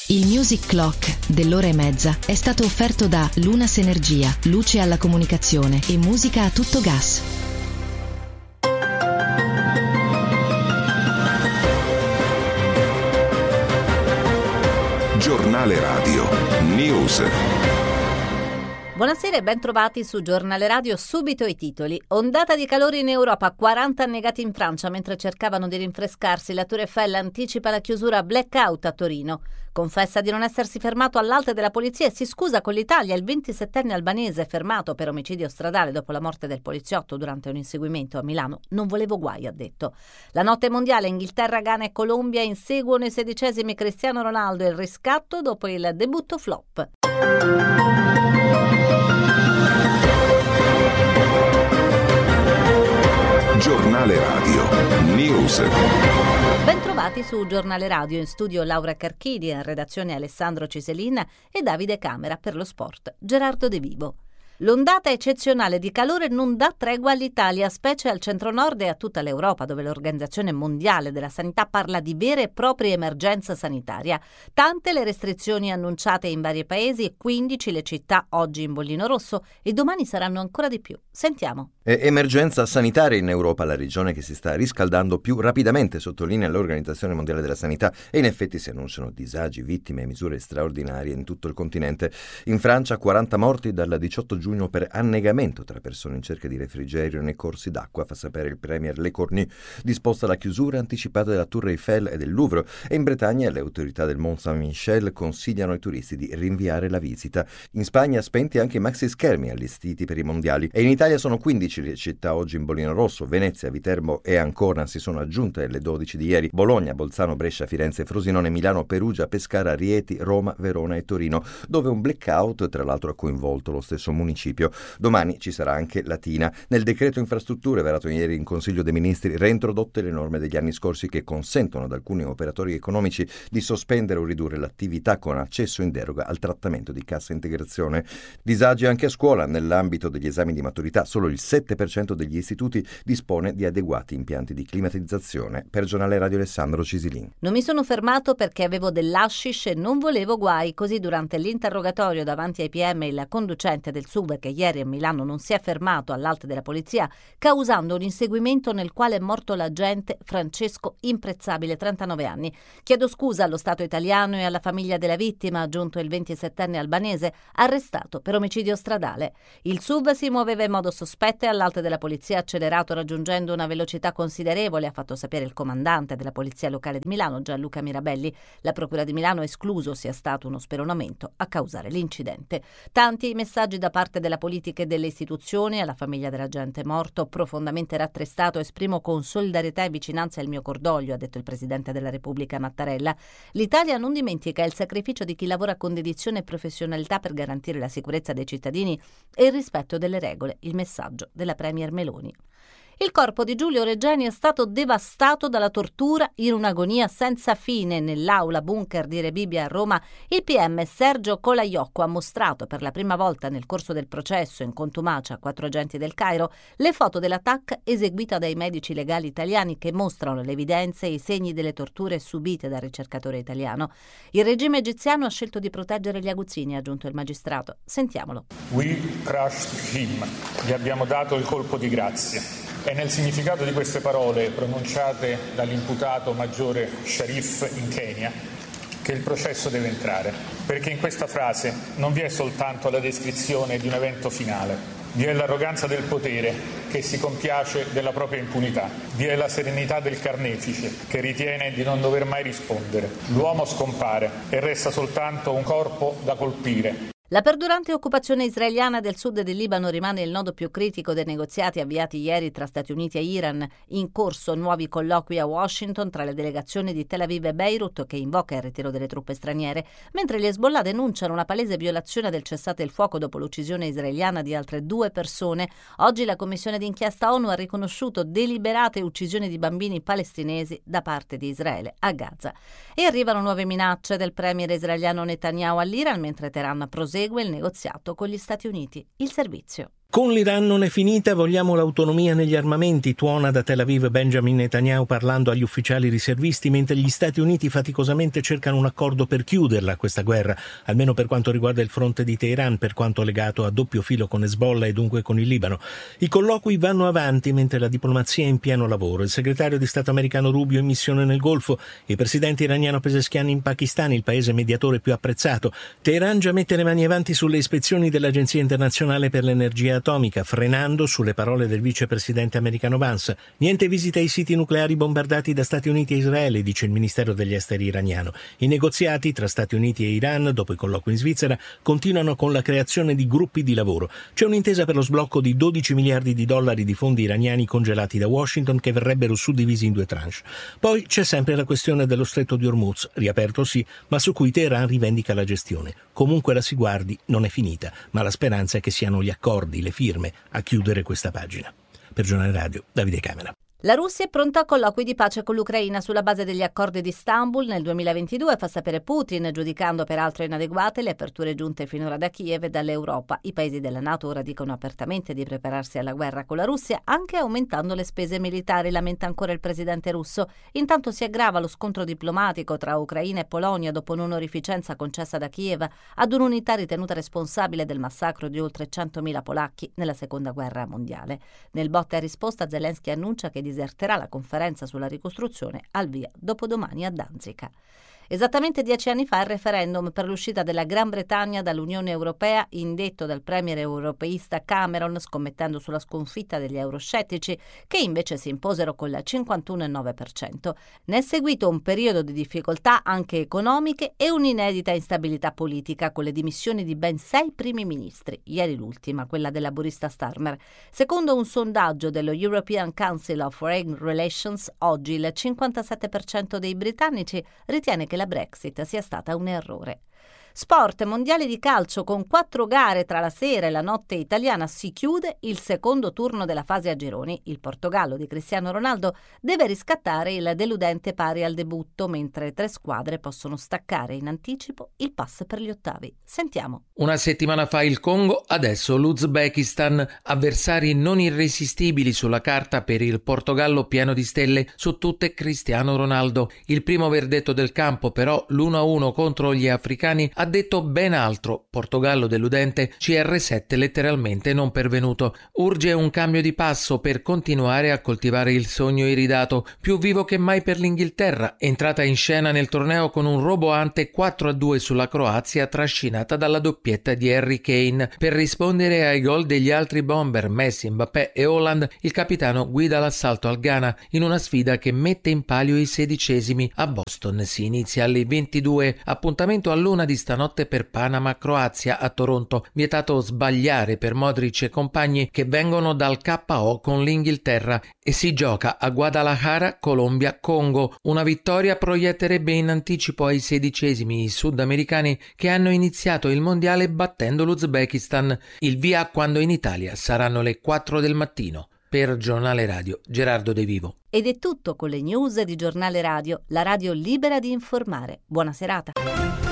Il Music Clock dell'ora e mezza è stato offerto da Lunas Energia, luce alla comunicazione e musica a tutto gas. Giornale Radio News. Buonasera e ben trovati su Giornale Radio. Subito i titoli. Ondata di calore in Europa, 40 annegati in Francia mentre cercavano di rinfrescarsi. La Tour Eiffel anticipa la chiusura blackout a Torino. Confessa di non essersi fermato all'alta della polizia e si scusa con l'Italia. Il 27enne albanese fermato per omicidio stradale dopo la morte del poliziotto durante un inseguimento a Milano. Non volevo guai, ha detto. La notte mondiale, Inghilterra, Ghana e Colombia inseguono i 16esimi Cristiano Ronaldo e il riscatto dopo il debutto flop. Giornale Radio News. Bentrovati su Giornale Radio, in studio Laura Carchidi, in redazione Alessandro Ciselin e Davide Camera, per lo sport Gerardo De Vivo. L'ondata eccezionale di calore non dà tregua all'Italia, specie al centro-nord e a tutta l'Europa, dove l'Organizzazione Mondiale della Sanità parla di vera e propria emergenza sanitaria. Tante le restrizioni annunciate in vari paesi, 15 le città oggi in bollino rosso e domani saranno ancora di più. Sentiamo. Emergenza sanitaria in Europa, la regione che si sta riscaldando più rapidamente, sottolinea l'Organizzazione Mondiale della Sanità, e in effetti si annunciano disagi, vittime e misure straordinarie in tutto il continente. In Francia 40 morti dal 18 giugno per annegamento tra persone in cerca di refrigerio nei corsi d'acqua, fa sapere il premier Le Cornu. Disposta la chiusura anticipata della Tour Eiffel e del Louvre, e in Bretagna le autorità del Mont Saint-Michel consigliano ai turisti di rinviare la visita. In Spagna spenti anche i maxi schermi allestiti per i mondiali, e in Italia sono 15 le città oggi in bollino rosso. Venezia, Viterbo e Ancona si sono aggiunte alle 12 di ieri. Bologna, Bolzano, Brescia, Firenze, Frosinone, Milano, Perugia, Pescara, Rieti, Roma, Verona e Torino, dove un blackout tra l'altro ha coinvolto lo stesso municipio. Domani ci sarà anche Latina. Nel decreto infrastrutture varato ieri in Consiglio dei Ministri, reintrodotte le norme degli anni scorsi che consentono ad alcuni operatori economici di sospendere o ridurre l'attività con accesso in deroga al trattamento di cassa integrazione. Disagi anche a scuola. Nell'ambito degli esami di maturità solo il 7% degli istituti dispone di adeguati impianti di climatizzazione. Per Giornale Radio Alessandro Cisilin. Non mi sono fermato perché avevo dell'hashish e non volevo guai. Così durante l'interrogatorio davanti ai PM il conducente del SUV che ieri a Milano non si è fermato all'alta della polizia, causando un inseguimento nel quale è morto l'agente Francesco Imprezzabile, 39 anni. Chiedo scusa allo Stato italiano e alla famiglia della vittima, ha aggiunto il 27enne albanese, arrestato per omicidio stradale. Il SUV si muoveva in modo sospetto e all'alta della polizia ha accelerato raggiungendo una velocità considerevole, ha fatto sapere il comandante della polizia locale di Milano, Gianluca Mirabelli. La procura di Milano ha escluso sia stato uno speronamento a causare l'incidente. Tanti i messaggi da parte della politica e delle istituzioni. Alla famiglia dell'agente morto, profondamente rattristato, esprimo con solidarietà e vicinanza il mio cordoglio, ha detto il Presidente della Repubblica Mattarella. L'Italia non dimentica il sacrificio di chi lavora con dedizione e professionalità per garantire la sicurezza dei cittadini e il rispetto delle regole, il messaggio della Premier Meloni. Il corpo di Giulio Regeni è stato devastato dalla tortura in un'agonia senza fine. Nell'aula bunker di Rebibbia a Roma, il PM Sergio Colaiocco ha mostrato per la prima volta nel corso del processo in contumacia a 4 agenti del Cairo le foto dell'attacco eseguita dai medici legali italiani che mostrano le evidenze e i segni delle torture subite dal ricercatore italiano. Il regime egiziano ha scelto di proteggere gli aguzzini, ha aggiunto il magistrato. Sentiamolo. We crushed him. Gli abbiamo dato il colpo di grazia. È nel significato di queste parole pronunciate dall'imputato maggiore Sharif in Kenya che il processo deve entrare, perché in questa frase non vi è soltanto la descrizione di un evento finale, vi è l'arroganza del potere che si compiace della propria impunità, vi è la serenità del carnefice che ritiene di non dover mai rispondere. L'uomo scompare e resta soltanto un corpo da colpire. La perdurante occupazione israeliana del sud del Libano rimane il nodo più critico dei negoziati avviati ieri tra Stati Uniti e Iran. In corso nuovi colloqui a Washington tra le delegazioni di Tel Aviv e Beirut, che invoca il ritiro delle truppe straniere, mentre gli Hezbollah denunciano una palese violazione del cessate il fuoco dopo l'uccisione israeliana di altre 2 persone. Oggi la commissione d'inchiesta ONU ha riconosciuto deliberate uccisioni di bambini palestinesi da parte di Israele a Gaza. E arrivano nuove minacce del premier israeliano Netanyahu all'Iran, mentre Teheran prosegue il negoziato con gli Stati Uniti. Il servizio. Con l'Iran non è finita, vogliamo l'autonomia negli armamenti, tuona da Tel Aviv Benjamin Netanyahu parlando agli ufficiali riservisti, mentre gli Stati Uniti faticosamente cercano un accordo per chiuderla questa guerra, almeno per quanto riguarda il fronte di Teheran, per quanto legato a doppio filo con Hezbollah e dunque con il Libano. I colloqui vanno avanti mentre la diplomazia è in pieno lavoro. Il segretario di Stato americano Rubio in missione nel Golfo, il presidente iraniano Pezeshkian in Pakistan, il paese mediatore più apprezzato. Teheran già mette le mani avanti sulle ispezioni dell'Agenzia internazionale per l'energia atomica, frenando, sulle parole del vicepresidente americano Vance, niente visita ai siti nucleari bombardati da Stati Uniti e Israele, dice il Ministero degli Esteri iraniano. I negoziati tra Stati Uniti e Iran, dopo i colloqui in Svizzera, continuano con la creazione di gruppi di lavoro. C'è un'intesa per lo sblocco di 12 miliardi di dollari di fondi iraniani congelati da Washington che verrebbero suddivisi in 2 tranche. Poi c'è sempre la questione dello stretto di Hormuz, riaperto sì, ma su cui Teheran rivendica la gestione. Comunque la si guardi, non è finita, ma la speranza è che siano gli accordi, le firme, a chiudere questa pagina. Per Giornale Radio, Davide Camera. La Russia è pronta a colloqui di pace con l'Ucraina sulla base degli accordi di Istanbul nel 2022, fa sapere Putin, giudicando peraltro inadeguate le aperture giunte finora da Kiev e dall'Europa. I paesi della NATO ora dicono apertamente di prepararsi alla guerra con la Russia, anche aumentando le spese militari, lamenta ancora il presidente russo. Intanto si aggrava lo scontro diplomatico tra Ucraina e Polonia dopo un'onorificenza concessa da Kiev ad un'unità ritenuta responsabile del massacro di oltre 100.000 polacchi nella Seconda Guerra Mondiale. Nel botta e risposta Zelensky annuncia che diserterà la conferenza sulla ricostruzione al via dopodomani a Danzica. Esattamente 10 anni fa il referendum per l'uscita della Gran Bretagna dall'Unione Europea, indetto dal premier europeista Cameron, scommettendo sulla sconfitta degli euroscettici, che invece si imposero col 51,9%. Ne è seguito un periodo di difficoltà anche economiche e un'inedita instabilità politica, con le dimissioni di ben 6 primi ministri, ieri l'ultima, quella della laburista Starmer. Secondo un sondaggio dello European Council of Foreign Relations, oggi il 57% dei britannici ritiene che la Brexit sia stata un errore. Sport, mondiale di calcio con 4 gare tra la sera e la notte italiana, si chiude il secondo turno della fase a gironi. Il Portogallo di Cristiano Ronaldo deve riscattare il deludente pari al debutto, mentre 3 squadre possono staccare in anticipo il pass per gli ottavi. Sentiamo. Una settimana fa il Congo, adesso l'Uzbekistan, avversari non irresistibili sulla carta per il Portogallo pieno di stelle, su tutte Cristiano Ronaldo. Il primo verdetto del campo però, l'1-1 contro gli africani, ha detto ben altro. Portogallo deludente, CR7 letteralmente non pervenuto. Urge un cambio di passo per continuare a coltivare il sogno iridato, più vivo che mai per l'Inghilterra, entrata in scena nel torneo con un roboante 4-2 sulla Croazia, trascinata dalla doppietta di Harry Kane. Per rispondere ai gol degli altri bomber Messi, Mbappé e Haaland, il capitano guida l'assalto al Ghana in una sfida che mette in palio i 16esimi. A Boston si inizia alle 22, appuntamento all'1 di stanotte per Panama-Croazia a Toronto, vietato sbagliare per Modric e compagni che vengono dal KO con l'Inghilterra, e si gioca a Guadalajara, Colombia-Congo. Una vittoria proietterebbe in anticipo ai 16esimi i sudamericani che hanno iniziato il mondiale battendo l'Uzbekistan. Il via quando in Italia saranno le 4 del mattino. Per Giornale Radio, Gerardo De Vivo. Ed è tutto con le news di Giornale Radio, la radio libera di informare. Buona serata.